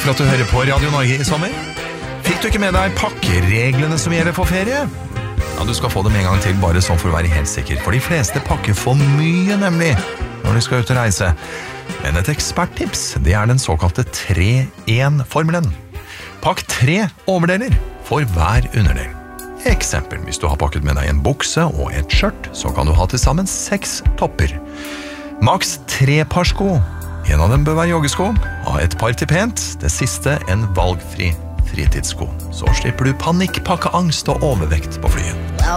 for at du hører på Radio Norge i sommer. Fikk du ikke med deg pakkereglene som gjelder for ferie? Ja, du skal få dem en gang til, bare sånn for å være helt sikker. For de fleste pakker for mye, nemlig, når de skal ut og reise. Men et eksperttips, det er den såkalte 3-1-formelen. Pakk 3 overdeler for hver underdel. Eksempel, hvis du har pakket med deg en bukse og et skjørt, så kan du ha til sammen 6 topper. Maks 3 par sko. En av dem bør være joggesko, ha et par til pent, det siste en valgfri fritidssko. Så slipper du panikkpakkeangst og overvekt på flyet.